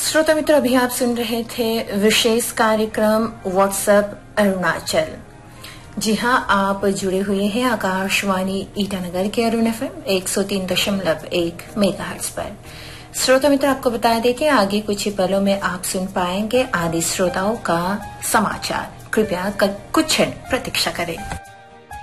श्रोता मित्र, अभी आप सुन रहे थे विशेष कार्यक्रम व्हाट्सएप अरुणाचल। जी हां, आप जुड़े हुए हैं आकाशवाणी ईटानगर के अरुण FM 103.1 मेगाहर्ट्ज पर। श्रोता मित्र, आपको बता दें कि आगे कुछ ही पलों में आप सुन पाएंगे आदि श्रोताओं का समाचार। कृपया कुछ क्षण प्रतीक्षा करें।